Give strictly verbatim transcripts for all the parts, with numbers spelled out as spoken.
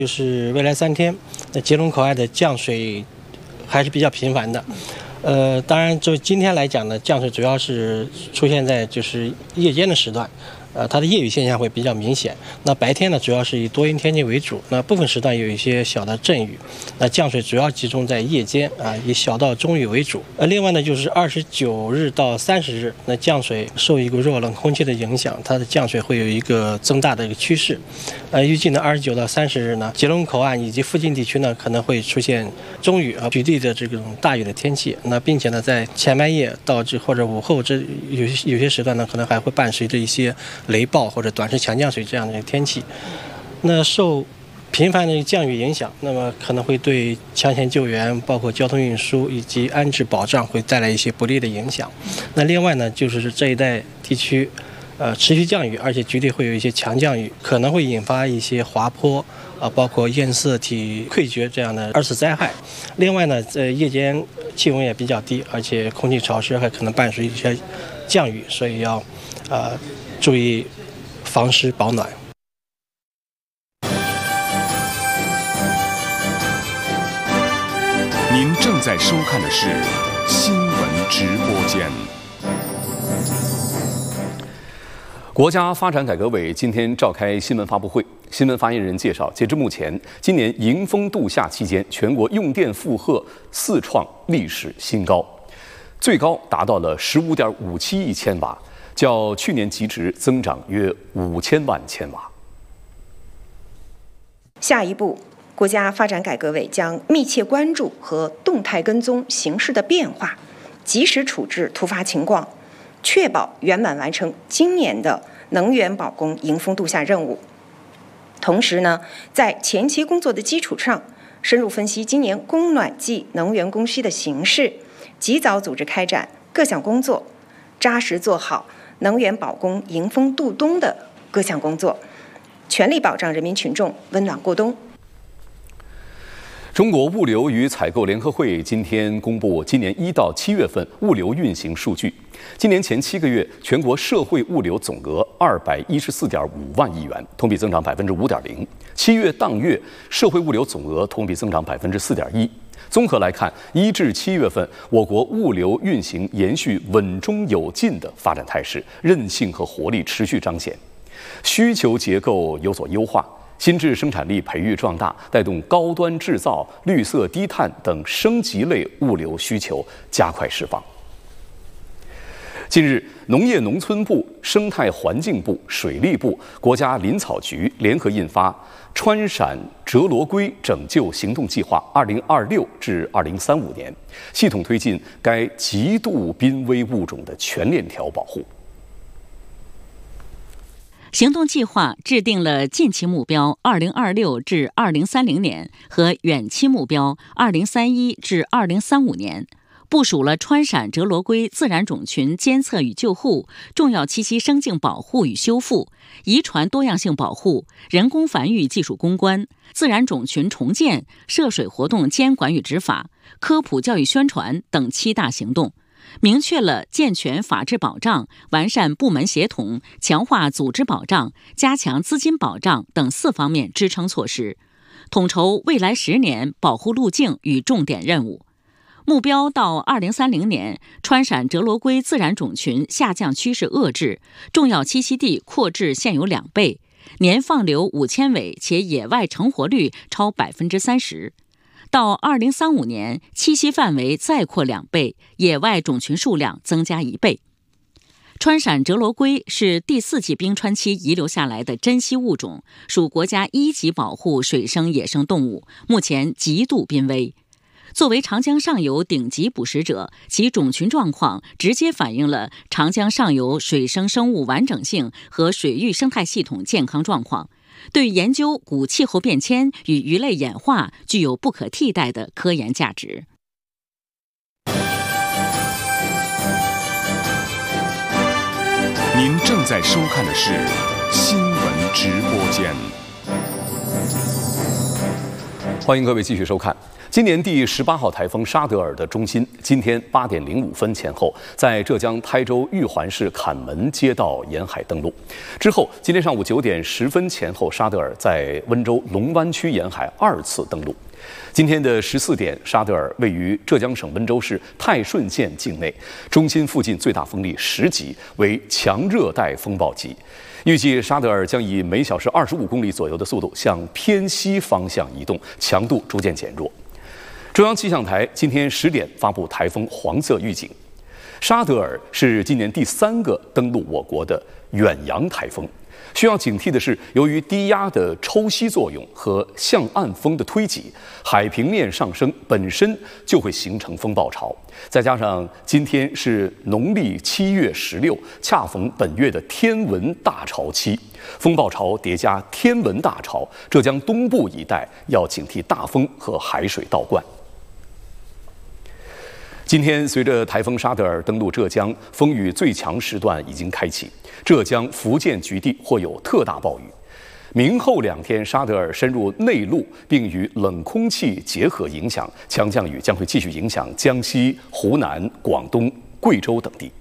就是未来三天，那吉隆口岸的降水还是比较频繁的。呃，当然，就今天来讲呢，降水主要是出现在就是夜间的时段。呃，它的夜雨现象会比较明显。那白天呢，主要是以多云天气为主。那部分时段有一些小的阵雨。那降水主要集中在夜间啊，以小到中雨为主。呃，另外呢，就是二十九日到三十日，那降水受一股弱冷空气的影响，它的降水会有一个增大的一个趋势。呃，预计呢，二十九到三十日呢，吉隆口岸以及附近地区呢，可能会出现中雨啊、局地的这种大雨的天气。那并且呢，在前半夜到这或者午后这有有些时段呢，可能还会伴随着一些雷暴或者短时强降水这样的天气。那受频繁的降雨影响，那么可能会对抢险救援、包括交通运输以及安置保障会带来一些不利的影响。那另外呢，就是这一带地区，呃，持续降雨，而且局地会有一些强降雨，可能会引发一些滑坡啊，包括堰塞体溃决这样的二次灾害。另外呢，在夜间气温也比较低，而且空气潮湿，还可能伴随一些降雨，所以要呃注意防湿保暖。 您正在收看的是新闻直播间。国家发展改革委今天召开新闻发布会，新闻发言人介绍，截至目前，今年迎风度夏期间，全国用电负荷四创历史新高，最高达到了十五点五七亿千瓦，较去年极值增长约五千万千瓦。 下一步，国家发展改革委将密切关注和动态跟踪形势的变化，及时处置突发情况，确保圆满完成今年的能源保供迎风度夏任务。同时呢，在前期工作的基础上，深入分析今年供暖季能源供需的形势，及早组织开展各项工作，扎实做好能源保供迎风度冬的各项工作，全力保障人民群众温暖过冬。 中国物流与采购联合会今天公布今年一到七月份物流运行数据。今年前七个月，全国社会物流总额二百一十四点五万亿元，同比增长百分之五点零。七月当月社会物流总额同比增长百分之四点一。综合来看，一至七月份，我国物流运行延续稳中有进的发展态势，韧性和活力持续彰显，需求结构有所优化。新质生产力培育壮大，带动高端制造、绿色低碳等升级类物流需求加快释放。近日，农业农村部、生态环境部、水利部、国家林草局联合印发《川陕折罗龟拯救行动计划（二零二六至二零三五年）》，系统推进该极度濒危物种的全链条保护。 行动计划制定了近期目标二零二六至二零三零年和远期目标二零三一至二零三五年，部署了川陕折罗龟自然种群监测与救护、重要栖息生境保护与修复、遗传多样性保护、人工繁育技术攻关、自然种群重建、涉水活动监管与执法、科普教育宣传等七大行动，明确了健全法治保障、完善部门协同、强化组织保障、加强资金保障等四方面支撑措施，统筹未来十年保护路径与重点任务。目标到二零三零年，川陕折罗龟自然种群下降趋势遏制，重要栖息地扩至现有两倍，年放流五千尾，且野外成活率超百分之三十。到二零三五年，栖息范围再扩两倍，野外种群数量增加一倍。川陕折罗龟是第四纪冰川期遗留下来的珍稀物种，属国家一级保护水生野生动物，目前极度濒危。作为长江上游顶级捕食者，其种群状况直接反映了长江上游水生生物完整性和水域生态系统健康状况，对研究古气候变迁与鱼类演化具有不可替代的科研价值。 您正在收看的是新闻直播间，欢迎各位继续收看。 今年第十八号台风沙德尔的中心，今天八点零五分前后，在浙江台州玉环市坎门街道沿海登陆。之后，今天上午九点十分前后，沙德尔在温州龙湾区沿海二次登陆。今天的十四点，沙德尔位于浙江省温州市泰顺县境内，中心附近最大风力十级，为强热带风暴级。预计沙德尔将以每小时二十五公里左右的速度向偏西方向移动，强度逐渐减弱。中央气象台今天十点发布台风黄色预警。沙德尔是今年第三个登陆我国的远洋台风。需要警惕的是，由于低压的抽吸作用和向岸风的推挤，海平面上升本身就会形成风暴潮。再加上今天是农历七月十六，恰逢本月的天文大潮期，风暴潮叠加天文大潮，浙江东部一带要警惕大风和海水倒灌。今天，随着台风沙德尔登陆浙江，风雨最强时段已经开启，浙江、福建局地或有特大暴雨。明后两天，沙德尔深入内陆，并与冷空气结合影响，强降雨将会继续影响江西、湖南、广东、贵州等地。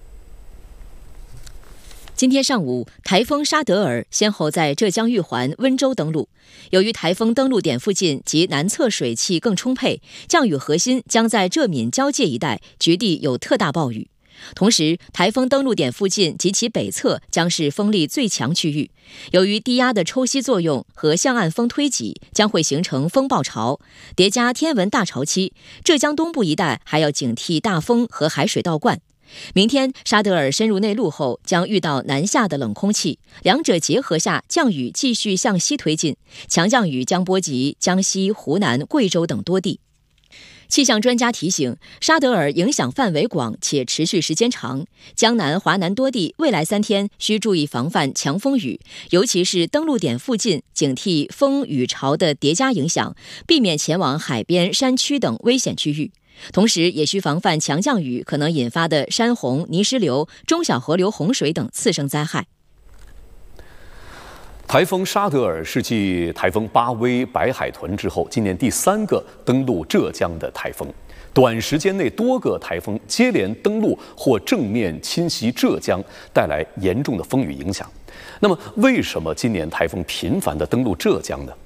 今天上午，台风沙德尔先后在浙江玉环、温州登陆。由于台风登陆点附近及南侧水汽更充沛，降雨核心将在浙闽交界一带，局地有特大暴雨。同时，台风登陆点附近及其北侧将是风力最强区域。由于低压的抽吸作用和向岸风推挤，将会形成风暴潮，叠加天文大潮期，浙江东部一带还要警惕大风和海水倒灌。明天，沙德尔深入内陆后，将遇到南下的冷空气，两者结合下，降雨继续向西推进，强降雨将波及江西、湖南、贵州等多地。气象专家提醒，沙德尔影响范围广且持续时间长，江南、华南多地未来三天需注意防范强风雨，尤其是登陆点附近，警惕风雨潮的叠加影响，避免前往海边、山区等危险区域。同时，也需防范强降雨可能引发的山洪、泥石流、中小河流洪水等次生灾害。 台风沙德尔是继台风巴威、白海豚之后，今年第三个登陆浙江的台风。短时间内，多个台风接连登陆或正面侵袭浙江，带来严重的风雨影响。那么，为什么今年台风频繁地登陆浙江呢？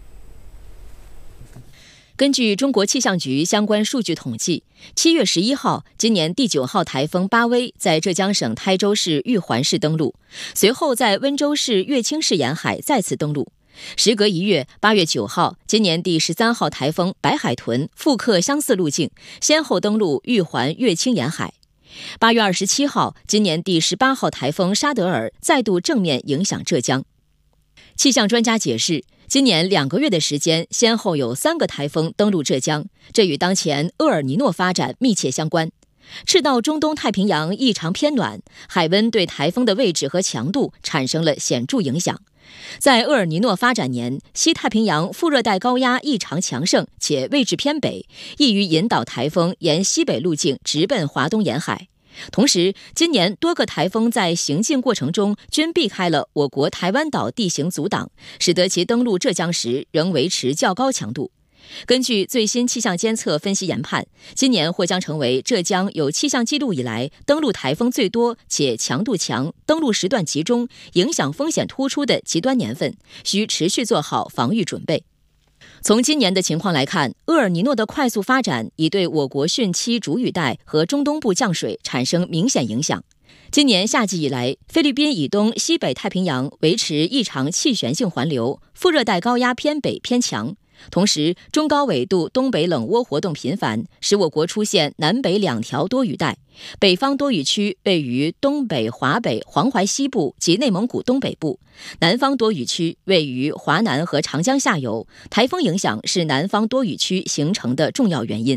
根据中国气象局相关数据统计，七月十一号，今年第九号台风巴威在浙江省台州市玉环市登陆，随后在温州市乐清市沿海再次登陆。时隔一月，八月九号，今年第十三号台风白海豚复刻相似路径，先后登陆玉环、乐清沿海。八月二十七号，今年第十八号台风沙德尔再度正面影响浙江。气象专家解释，今年两个月的时间，先后有三个台风登陆浙江，这与当前厄尔尼诺发展密切相关。赤道中东太平洋异常偏暖，海温对台风的位置和强度产生了显著影响。在厄尔尼诺发展年，西太平洋副热带高压异常强盛且位置偏北，易于引导台风沿西北路径直奔华东沿海。同时，今年多个台风在行进过程中均避开了我国台湾岛地形阻挡，使得其登陆浙江时仍维持较高强度。根据最新气象监测分析研判，今年或将成为浙江有气象记录以来登陆台风最多且强度强、登陆时段集中、影响风险突出的极端年份，需持续做好防御准备。从今年的情况来看，厄尔尼诺的快速发展已对我国汛期主雨带和中东部降水产生明显影响。今年夏季以来，菲律宾以东西北太平洋维持异常气旋性环流，副热带高压偏北偏强。同时，中高纬度东北冷涡活动频繁，使我国出现南北两条多雨带。北方多雨区位于东北、华北、黄淮西部及内蒙古东北部，南方多雨区位于华南和长江下游。台风影响是南方多雨区形成的重要原因。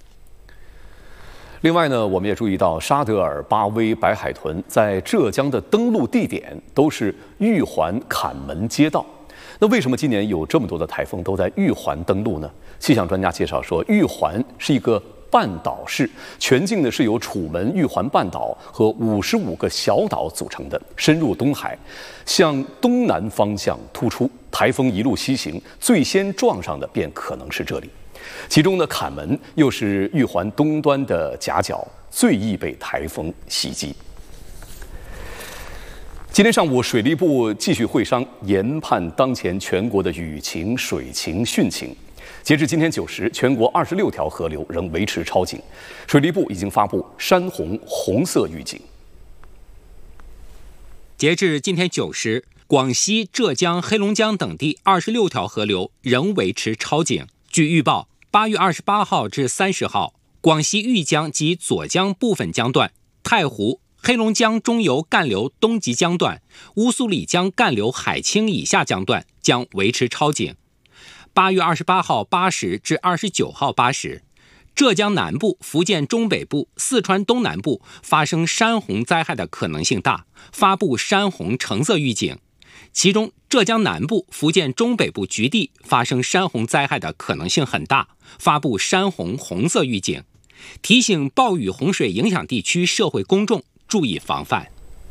另外呢，我们也注意到沙德尔、巴威、白海豚在浙江的登陆地点都是玉环、坎门街道。那为什么今年有这么多的台风都在玉环登陆呢？气象专家介绍说，玉环是一个半岛市，全境呢是由楚门、玉环半岛和五十五个小岛组成的，深入东海，向东南方向突出。台风一路西行，最先撞上的便可能是这里。 其中呢，坎门又是玉环东端的夹角，最易被台风袭击。今天上午，水利部继续会商研判当前全国的雨情、水情、汛情。截至今天九时，全国二十六条河流仍维持超警，水利部已经发布山洪红色预警。 截至今天九时，广西、浙江、黑龙江等地二十六条河流仍维持超警。据预报，八月二十八号至三十号，广西玉江及左江部分江段、太湖、黑龙江中游干流东极江段、乌苏里江干流海清以下江段将维持超警。八月二十八号八时至二十九号八时，浙江南部、福建中北部、四川东南部发生山洪灾害的可能性大，发布山洪橙色预警。其中，浙江南部、福建中北部局地发生山洪灾害的可能性很大，发布山洪红色预警，提醒暴雨洪水影响地区社会公众注意防范。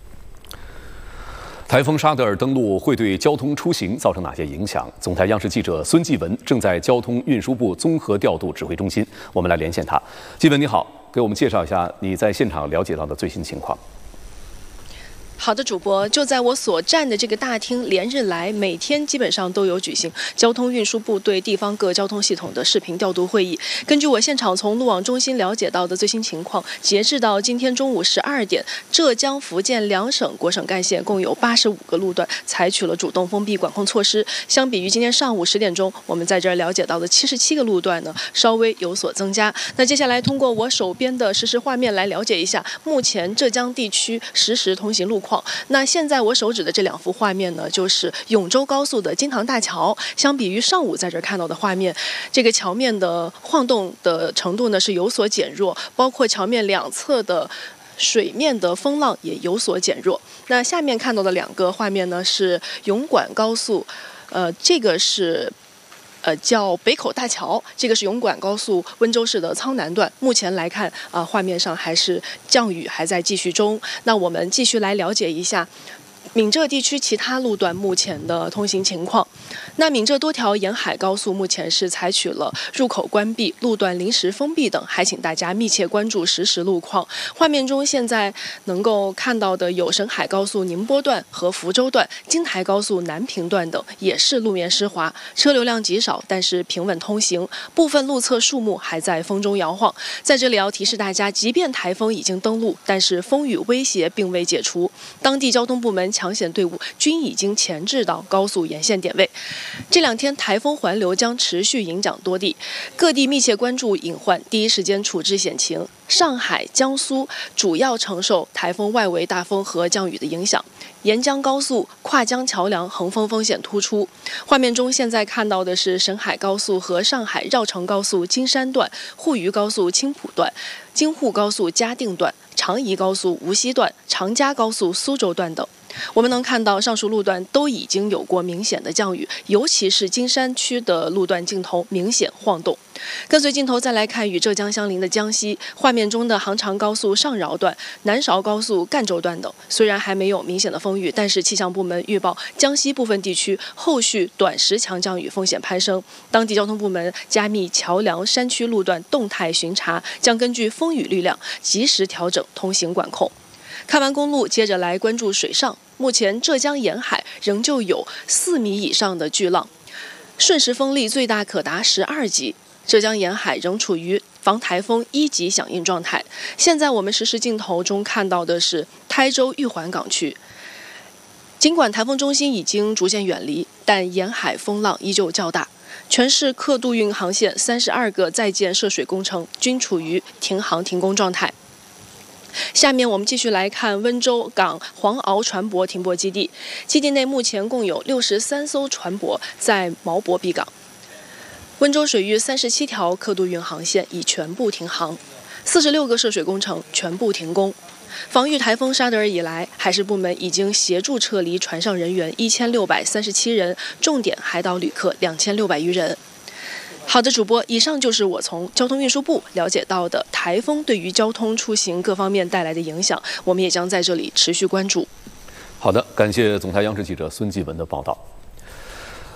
台风沙德尔登陆会对交通出行造成哪些影响？总台央视记者孙继文正在交通运输部综合调度指挥中心，我们来连线他。继文你好，给我们介绍一下你在现场了解到的最新情况。 好的，主播，就在我所站的这个大厅，连日来每天基本上都有举行交通运输部对地方各交通系统的视频调度会议。根据我现场从路网中心了解到的最新情况，截至到今天中午十二点，浙江、福建两省国省干线共有八十五个路段采取了主动封闭管控措施。相比于今天上午十点钟，我们在这儿了解到的七十七个路段呢，稍微有所增加。那接下来通过我手边的实时画面来了解一下目前浙江地区实时通行路况。那现在我手指的这两幅画面呢，就是永州高速的金塘大桥。相比于上午在这儿看到的画面，这个桥面的晃动的程度呢是有所减弱，包括桥面两侧的水面的风浪也有所减弱。那下面看到的两个画面呢是永管高速，呃，这个是。呃，叫北口大桥，这个是永管高速温州市的苍南段。目前来看，啊、呃，画面上还是降雨还在继续中。那我们继续来了解一下闽浙地区其他路段目前的通行情况。那闽浙多条沿海高速目前是采取了入口关闭、路段临时封闭等，还请大家密切关注实时路况。画面中现在能够看到的有沈海高速宁波段和福州段、京台高速南平段等，也是路面湿滑，车流量极少，但是平稳通行。部分路侧树木还在风中摇晃。在这里要提示大家，即便台风已经登陆，但是风雨威胁并未解除，当地交通部门抢险队伍均已经前置到高速沿线点位。这两天台风环流将持续影响多地，各地密切关注隐患，第一时间处置险情。上海、江苏主要承受台风外围大风和降雨的影响，沿江高速跨江桥梁横风风险突出。画面中现在看到的是沈海高速和上海绕城高速金山段、沪渝高速青浦段、京沪高速嘉定段、长宜高速无锡段、长嘉高速苏州段等。我们能看到上述路段都已经有过明显的降雨，尤其是金山区的路段镜头明显晃动。跟随镜头再来看与浙江相邻的江西，画面中的杭长高速上饶段、南韶高速赣州段等，虽然还没有明显的风雨，但是气象部门预报江西部分地区后续短时强降雨风险攀升，当地交通部门加密桥梁、山区路段动态巡查，将根据风雨力量及时调整通行管控。看完公路，接着来关注水上。目前浙江沿海仍旧有四米以上的巨浪，瞬时风力最大可达十二级。浙江沿海仍处于防台风一级响应状态。现在我们实时镜头中看到的是台州玉环港区。尽管台风中心已经逐渐远离，但沿海风浪依旧较大。全市客渡运航线三十二个在建涉水工程均处于停航停工状态。下面我们继续来看温州港黄鳌船舶停泊基地，基地内目前共有六十三艘船舶在锚泊闭港。温州水域三十七条客渡运航线已全部停航，四十六个涉水工程全部停工。防御台风沙德尔以来，海事部门已经协助撤离船上人员一千六百三十七人，重点海岛旅客两千六百余人。好的，主播，以上就是我从交通运输部了解到的台风对于交通出行各方面带来的影响，我们也将在这里持续关注。 好的，感谢总台央视记者孙继文的报道。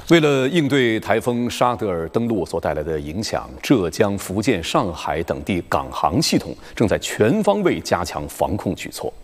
为了应对台风沙德尔登陆所带来的影响，浙江、福建、上海等地港航系统正在全方位加强防控举措。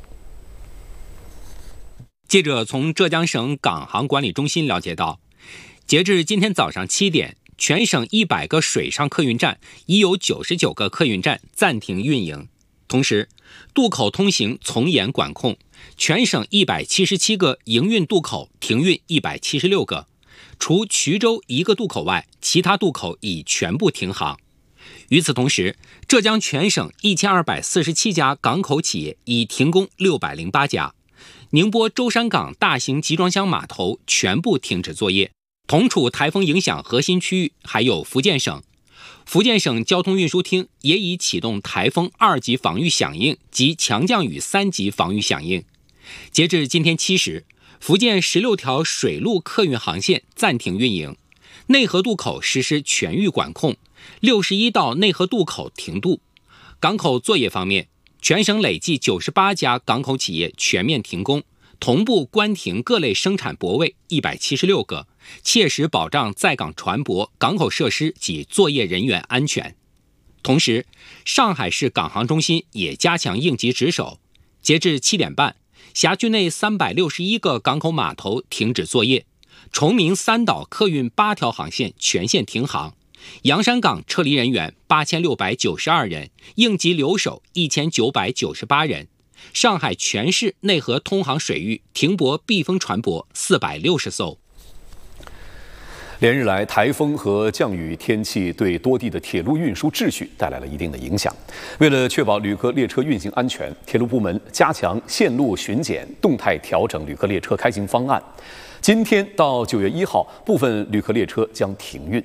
记者从浙江省港航管理中心了解到，截至今天早上七点，全省一百个水上客运站已有九十九个客运站暂停运营，同时渡口通行从严管控，全省一百七十七个营运渡口停运一百七十六个。除衢州一个渡口外，其他渡口已全部停航。与此同时，浙江全省一千二百四十七家港口企业已停工六百零八家。宁波舟山港大型集装箱码头全部停止作业。同处台风影响核心区域还有福建省，福建省交通运输厅也已启动台风二级防御响应及强降雨三级防御响应。截至今天七时，福建十六条水陆客运航线暂停运营，内河渡口实施全域管控，六十一道内河渡口停渡。港口作业方面，全省累计九十八家港口企业全面停工，同步关停各类生产泊位一百七十六个，切实保障在港船舶、港口设施及作业人员安全。同时，上海市港航中心也加强应急值守。截至七点半，辖区内三百六十一个港口码头停止作业，崇明三岛客运八条航线全线停航，洋山港撤离人员八千六百九十二人，应急留守一千九百九十八人。上海全市内河通航水域停泊避风船舶四百六十艘。 连日来，台风和降雨天气对多地的铁路运输秩序带来了一定的影响。为了确保旅客列车运行安全，铁路部门加强线路巡检，动态调整旅客列车开行方案。今天到九月一号，部分旅客列车将停运。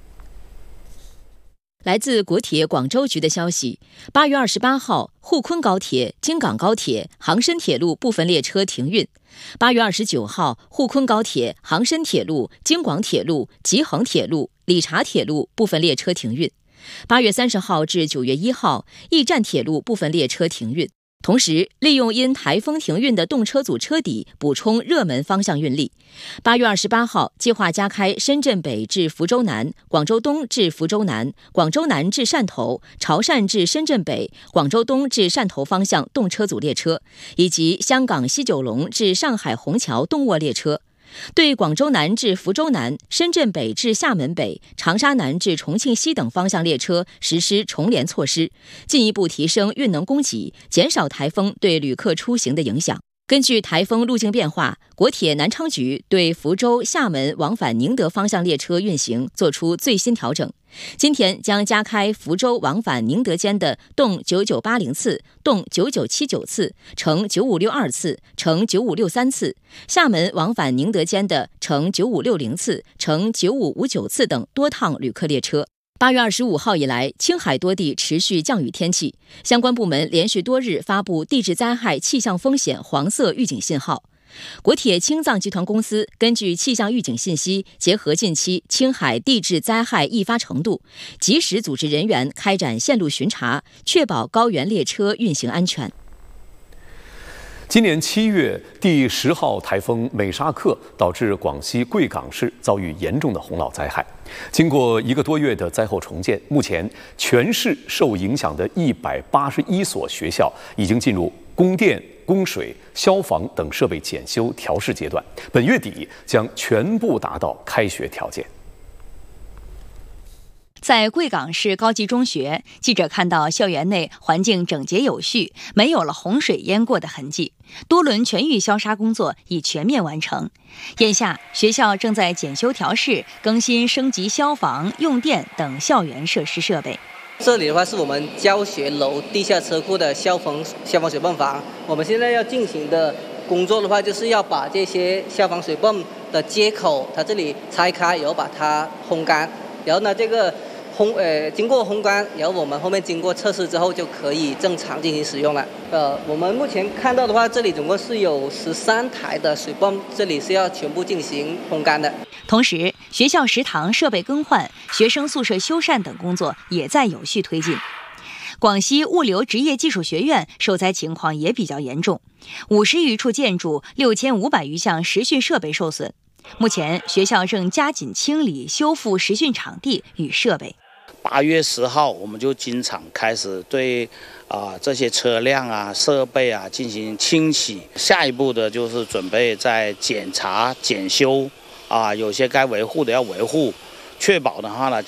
来自国铁广州局的消息，八月二十八号，沪昆高铁、京港高铁、杭深铁路部分列车停运；八月二十九号，沪昆高铁、杭深铁路、京广铁路、吉恒铁路、理查铁路部分列车停运；八月三十号至九月一号，驿站铁路部分列车停运。同时，利用因台风停运的动车组车底补充热门方向运力。八月二十八号，计划加开深圳北至福州南、广州东至福州南、广州南至汕头、潮汕至深圳北、广州东至汕头方向动车组列车，以及香港西九龙至上海虹桥动卧列车。对广州南至福州南、深圳北至厦门北、长沙南至重庆西等方向列车实施重联措施，进一步提升运能供给，减少台风对旅客出行的影响。根据台风路径变化，国铁南昌局对福州、厦门往返宁德方向列车运行作出最新调整。今天将加开福州往返宁德间的动九九八零次、动九九七九次、乘九五六二次、乘九五六三次；厦门往返宁德间的乘九五六零次、乘九五五九次等多趟旅客列车。八月二十五号以来，青海多地持续降雨天气，相关部门连续多日发布地质灾害气象风险黄色预警信号。国铁青藏集团公司根据气象预警信息，结合近期青海地质灾害易发程度，及时组织人员开展线路巡查，确保高原列车运行安全。 今年七月，第十号台风美沙克导致广西贵港市遭遇严重的洪涝灾害。经过一个多月的灾后重建，目前全市受影响的一百八十一所学校已经进入供电、供水、消防等设备检修调试阶段，本月底将全部达到开学条件。 在贵港市高级中学，记者看到校园内环境整洁有序，没有了洪水淹过的痕迹，多轮全域消杀工作已全面完成。眼下，学校正在检修调试、更新升级消防、用电等校园设施设备。 这里的话是我们教学楼地下车库的消防消防水泵房，我们现在要进行的工作的话，就是要把这些消防水泵的接口，它这里拆开，然后把它烘干，然后呢，这个烘呃经过烘干，然后我们后面经过测试之后就可以正常进行使用了。呃，我们目前看到的话，这里总共是有十三台的水泵，这里是要全部进行烘干的。 同时，学校食堂设备更换、学生宿舍修缮等工作也在有序推进。广西物流职业技术学院受灾情况也比较严重，五十余处建筑、六千五百余项实训设备受损。 目前，学校正加紧清理、修复实训场地与设备。 八月十号，我们就经常开始对啊、呃、这些车辆啊、设备啊进行清洗。下一步的就是准备在检查、检修啊，有些该维护的要维护，确保的话呢，